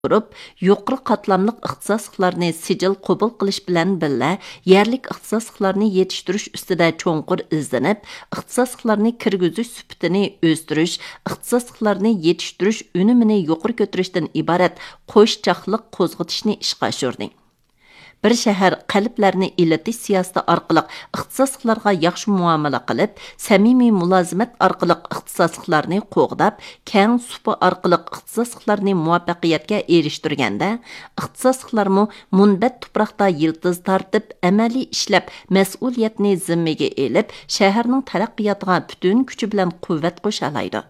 Kurup, yuqori qatlamlıq ixtisosliklarni sijil qabul qilish bilan birga yerlik ixtisosliklarni yetishtirish ustida cho'nqur izlanib, ixtisosliklarni kirgizish sifatini o'stirish, ixtisosliklarni yetishtirish unumini yuqori ko'tarishdan iborat qo'shchaqliq qo'zg'atishni ishga oshirdi. Bir shahar qalblarni ilatish siyosati orqali ixtisosliklarga yaxshi muomala qilib, samimiy mulozimat orqali ixtisosliklarni qo'g'dab, keng supa orqali ixtisosliklarni muvaffaqiyatga erishtirganda, ixtisosliklarmo munbat tuproqda yildiz tortib, amaliy ishlab, mas'uliyatni zimmaga elib, shaharning taraqqiyotiga butun kuchi bilan quvvat qo'sha oladi.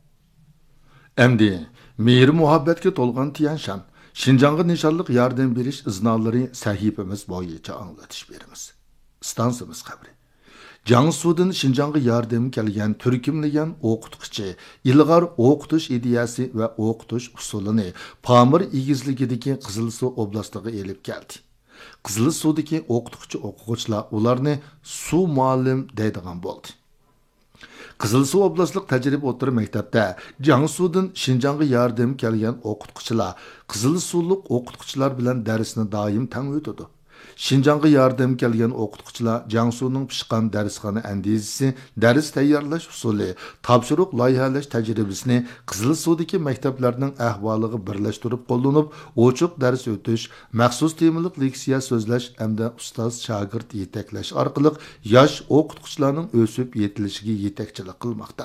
Endi mehr muhabbatga to'lgan Tiyanshan Şinjanğa nişanlıq yardım beriş iznaları sahifimiz boyunca anlatış berimiz. Stansımız kabri. Jiangsudan Şinjanğa yardım kelgen Türkimligen o'qituvchi ilg'or o'qitish ideyasi va o'qitish usulini Pamir egizligidagi Qizilsuv oblastiga elib keldi. Qizilsuvdagi o'qituvchi o'quvchilar ularni suv muallim deydigan bo'ldi. Qizilsuv oblastlik tajriba o'tiri maktabda Jiangsudan Şinjanğa yardım kelgan o'qituvchilar Qizilsuvlik o'qituvchilar bilan darsni doim tang o'tadi. Şinjanğa yardım kelgan o'qituvchilar Jiangsuning pishqan darsxona andizisi, dars tayyorlash usuli, topshiriq loyihalash tajribasini Qizilsuvdagi maktablarning ahvoliga birlashtirib qo'llanib, ochiq dars o'tish, maxsus temalik leksiya so'zlash hamda ustoz shogird yetaklash orqali yosh o'qituvchilarning o'sib yetilishiga yetakchilik qilmoqda.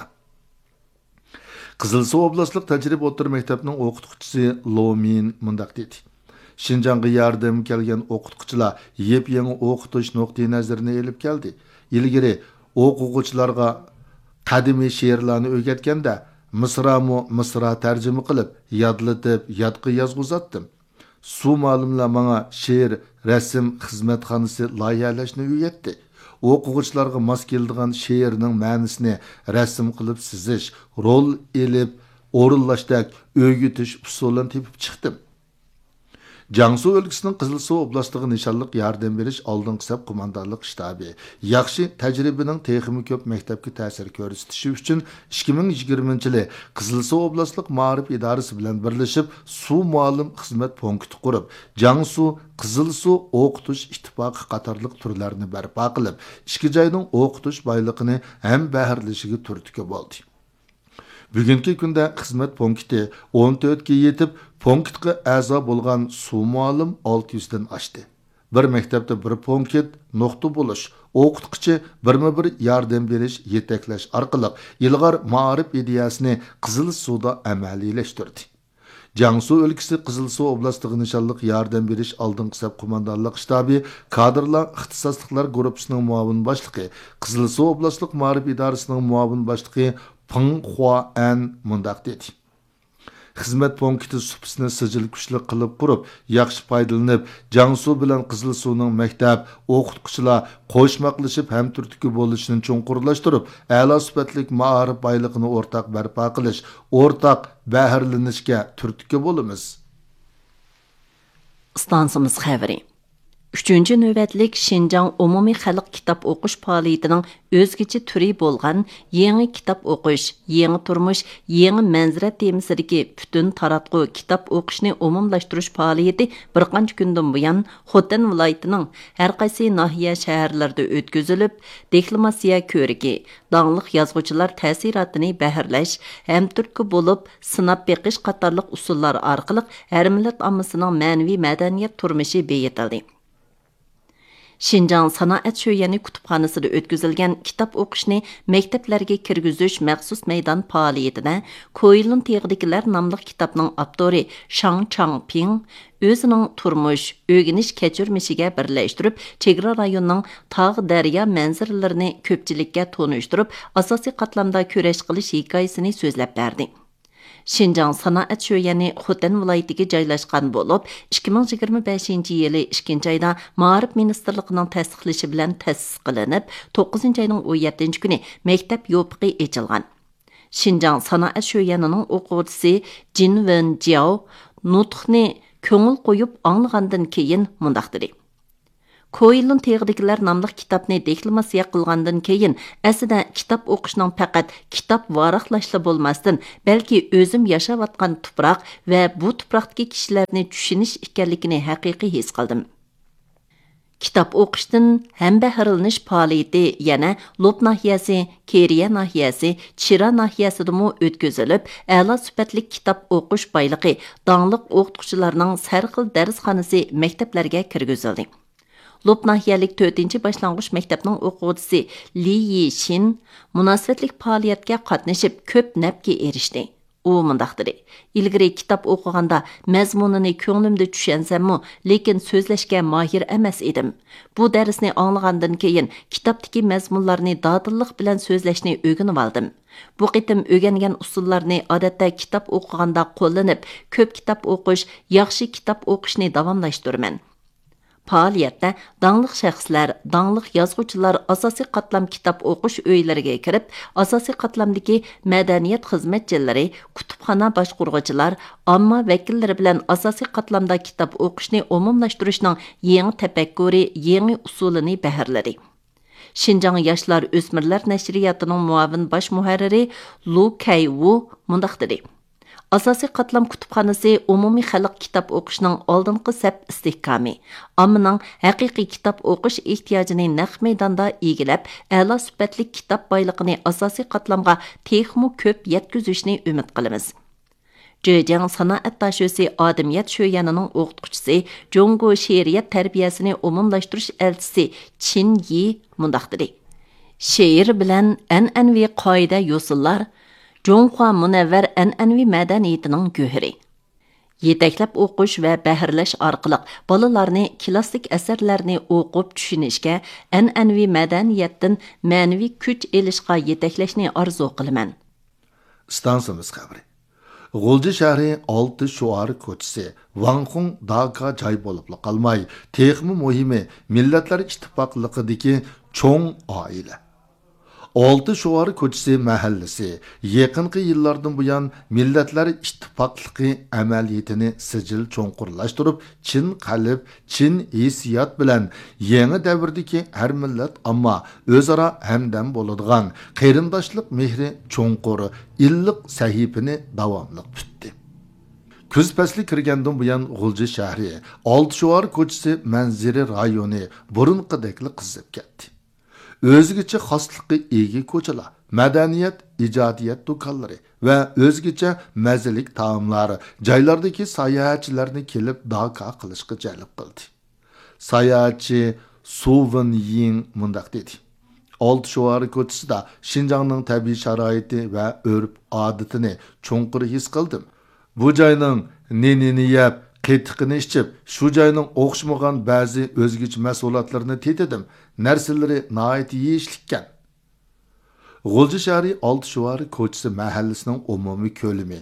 Qizilsuv oblastlik tajriba o'tiri maktabining o'qituvchisi Lomin mundaq dedi. Şinjanğa yardım kelgan o'qituvchilar yep-yangi o'qitish nuqtai nazarini elib keldi. Ilgari o'quvchilarga qadimiy she'rlarni o'rgatganda misra tarjima qilib, yodlatib, yodga yozg'izatdim. Suv ma'lumlar menga she'r, rasm xizmatxonasi loyihalashni o'rgatdi. O'quvchilarga mos keladigan she'rning ma'nosini rasm qilib sizish, rol elib, o'rinlashdek o'rgatish usulini tepib chiqdim. Jiangsu o'lkasining Qizilsuv oblastiga nishonliq yordam berish oldingi hisob qo'mondonlik shtabi yaxshi tajribaning texnik ko'p maktabga ta'sir ko'rsatishi uchun 2020-yili Qizilsuv oblastlik ma'rif idorasi bilan birlashib suv muallim xizmat punkti qurib, Jiangsu Qizilsuv o'qitish ittifoqi qatorliq turlarini barpo qilib, ikki joyning o'qitish boyligini ham baharlashiga turtki bo'ldi. Bugungi kunda xizmat punkti 14 ga yetib, punktga a'zo bo'lgan suv muallim 600 dan oshdi. Bir maktabda bir punkt nuqta bo'lish, o'qituvchi birma-bir yordam berish, yetaklash orqali ilg'or ma'rif ideyasini Qizilsuvda amaliylashtirdi. Jiangsu o'lkasi Qizilsuv oblastiga nishonliq yordam berish oldingi hisob qo'mondonlik shtabi kadrlar ixtisosliklar guruhining muavin boshlig'i, Qizilsuv oblastlik ma'rif idorasining muavin boshlig'i Peng Huan mundaq dedi. Xizmat punkti supisini sijil kuchli qilib qurib, yaxshi foydalanib, Jiangsu bilan Qizilsuvning maktab, o'qituvchilar qo'shmaqlashib ham turtki bo'lishini cho'nqurlashtirib, a'lo sifatli ma'rif boyligini o'rtaq barpo qilish, o'rtaq baharlanishga turtki bo'lamiz. Stansimiz xabari. 3-cü növbətlik Şinjan Umumi Xalq Kitab Oquş fəaliyyətinin özgəçə türü bolğan yeni kitab oquş, yeni turmuş, yeni mənzərə temasidagi bütün taratqu kitab oquşni umumlaşdırış fəaliyyəti bir qancha gündən buyan Xotan vilayətining hər qaysı nahiyə şəhərlərdə ötküzülüb, deklamasiya körüki, dağlıq yazğıçılar təsiratını bəhrləş, həm türkü olub, sınab beqiş qatarlıq usullar arqılıq hər millət ammasının mənəvi mədəniyyət turmuşu beyitildi. Şinjan Sanoat Şöyəni kutubxonasida o'tkazilgan kitob o'qishni maktablarga kirgizish maxsus maydon faoliyatida Koyilin teg'idikilar nomli kitobning avtori Shang Changping o'zining turmush, o'rganish kechirmishiga birlashtirib, chegara rayonining tog' daryo manzaralarini ko'pchilikka tanishtirib, asosiy qatlamda kurash qilish hikoyasini so'zlab berdi. Şinjan Sanoat Şöyəni Xotan viloyatiga joylashgan bo'lib, 2025-yili 2-oyda Ma'rif ministrligining tasdiqlashi bilan ta'sis qilinib, 9-oyning 17-kuni maktab yopiqi ochilgan. Şinjan Sanoat Şöyənining o'quvchisi Jin Wen Jiao nutqni ko'ngil qo'yib anglagandan keyin mundaq dedi. Koyilun Teğdikiler namlıq kitabni deklamasiya qılğandan keyin, əslində kitab oquşның faqat kitab varaqlaşla bolmasdan, bəlkə özüm yaşavatqan tupraq və bu tupraqdakı kişilərni düşünüş ikənligini haqiqiy his qıldım. Kitap o'qishdan ham bahrilanish faoliyati yana Lob nahiyasi, Keriya nahiyasi, Chira nahiyasidami o'tkazilib, a'lo sifatli kitap o'qish boyligi dangliq o'qituvchilarning sarxil darsxonasi maktablarga kirgizildi. Lob nahiyalik 4-chi boshlang'ich maktabning o'quvchisi Li Yishin munosabatlik faoliyatga qatnashib ko'p nafga erishdi. U mundaq dedi. İlgari kitap o'qiganda mazmunini ko'nglimda tushunsammi, lekin so'zlashga mahir emas edim. Bu darsni anglagandan keyin kitobdagi mazmunlarni dadillik bilan so'zlashni o'rganib oldim. Bu qitim o'rgangan usullarni odatda kitap o'qiganda qo'llanib, ko'p kitap o'qish, yaxshi kitap o'qishni davomlashtiraman. Faoliyatda dangliq shaxslar, dangliq yozuvchilar asosiy qatlam kitap o'qish uylariga kirib, asosiy qatlamdagi madaniyat xizmatchilari, kutubxona boshqaruvchilar, omma vakillari bilan asosiy qatlamda kitap o'qishni umumlashtirishning yangi tafakkuri, yangi usulini baharladi. Şinjan Yoshlar O'smirlar nashriyatining muavin bosh muharriri Lu Kaywu mundaq dedi. Asosiy qatlam kutubxonasi umumiy xalq kitob o'qishning oldingi sap istehkomi, ommaning haqiqiy kitob o'qish ehtiyojini naq maydonda egilab, a'lo sifatli kitob boyligini asosiy qatlamga texmu ko'p yetkazishni umid qilamiz. Zhejiang sanoat dashosi Adamiyat sho'yanining o'qituvchisi, Jongo she'riyat tarbiyasini umumlashtirish elchisi Chin Yi mundaq dedi. She'r bilan an'anaviy qoida yo'sillar Jonghua munavvar an'anaviy madaniyatining go'hiri. Yetaklab o'qish va bahrlash orqali bolalarni klassik asarlarni o'qib tushunishga, an'anaviy madaniyatdan ma'naviy kuch elishga yetaklashni orzu qilaman. Stansimiz xabari. G'ulji shahri 6 shuar ko'chasi Vanxung Daka joy bo'lib qolmay, texmi muhimi millatlar ittifoqligidagi cho'ng oila. 6 Şuvar ko'chasi mahallasi yaqinqi yillardan buyon millatlar ittifoqligi amaliyotini sijil cho'nqurlashtirib, chin qalb, chin hissiyot bilan yangi davrdagi har millat ammo o'zaro hamdam bo'ladigan qarindoshlik mehri cho'nqur illiq sahifini davomli tutdi. Kuz fasli kirgandan buyon G'ulji shahri 6 Şuvar ko'chasi manziri rayoni burunqidekli qizib ketdi. O'zgacha xoslikqa ega ko'chalar, madaniyat, ijodiyat do'konlari va o'zgacha mazalik taomlar joylardagi sayohatchilarni kelib doka qilishga jalb qildi. Sayohatchi Suvin Ying mundaq dedi. Oltishuvor ko'chasida Xinjiangning tabiiy sharoiti va urf-odatini cho'nqur his qildim. Bu joyning nenini yeb, qetiqini ichib, shu joyning o'xshamagan ba'zi o'zgacha mahsulotlarni tetidim. Narsalari nihoyat yeyishlikkan. G'ulji shahri Oltishuvor ko'chasi mahallasining umumiy ko'lami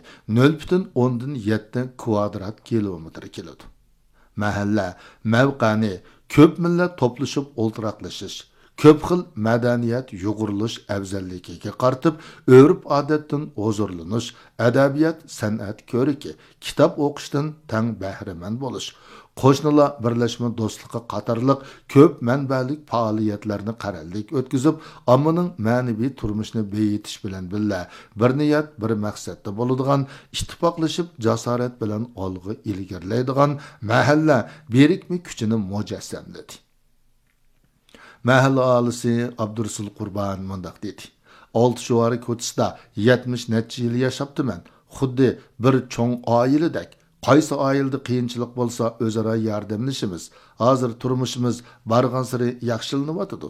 0.7 kvadrat kilometr keladi. Mahalla mavqani ko'p millat to'plashib o'ltiraqlashish, ko'p xil madaniyat yug'urilish afzalligiga qartib, urf-odatdan huzurlanish, adabiyot, san'at ko'riki, kitob o'qishdan tang bahramand bo'lish, qo'shnilar birlashma do'stligi qatorliq ko'p manbalik faoliyatlarni qarallik o'tkazib, ommaning ma'naviy turmushini beyitish bilan birga bir niyat, bir maqsadda bo'ladigan, ittifoqlashib jasorat bilan olg'a ilgarilaydigan mahalla berikmi kuchini mujassamladi. Mahalla aholisi Abdurasul Qurbon mundaq dedi. Oltishuvor ko'chasida 70 necha yil yashaptiman. Xuddi bir cho'ng oiladek. Qaysi oilada qiyinchilik bo'lsa, o'zaro yordamlashimiz. Hozir turmushimiz bargan sari yaxshilanyapti.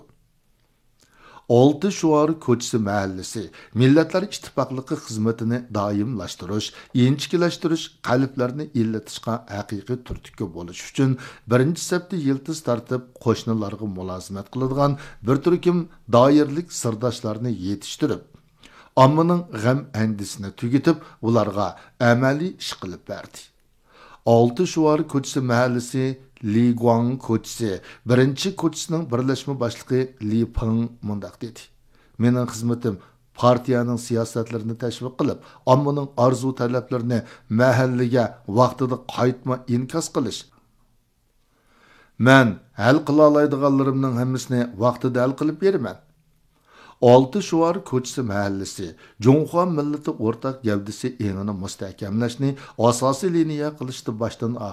Oltishuvor ko'chasi mahallasi millatlar ittifoqligi xizmatini doimlashtirish, inchiklashtirish, qalblarni illatishga haqiqiy turtki bo'lish uchun birinchi safda yiltiz tartib qo'shnilarga mulozimat qiladigan bir turkum doirlik sirdoshlarni yetishtirib, ommaning g'am andisini tugatib, ularga amaliy ish qilib berdi. Oltishuvor ko'chasi mahallasi Li Guang ko'chasi birinchi ko'chasining birlashma boshlig'i Li Peng mundaq dedi. Mening xizmatim partiyaning siyosatlarini tashviq qilib, ommaning orzu talablarini mahallaga vaqtida qaytma inkos qilish. Men hal qila oladiganlarimning hammasini vaqtida hal qilib beraman. Olti Shuvar ko'chasi mahallasi Jonxuan millati o'rtaq gavdisi engini mustahkamlashni asosiy liniya qilishni boshdan